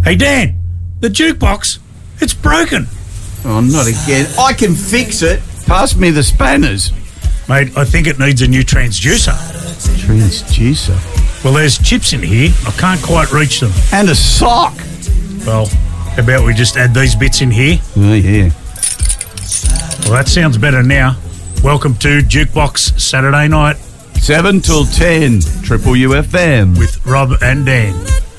Hey, Dan, the jukebox, it's broken. Oh, not again. I can fix it. Pass me the spanners. Mate, I think it needs a new transducer. Transducer? Well, there's chips in here. I can't quite reach them. And a sock. Well, how about we just add these bits in here? Oh, yeah. Well, that sounds better now. Welcome to Jukebox Saturday Night 7 till 10, Triple UFM. with Rob and Dan.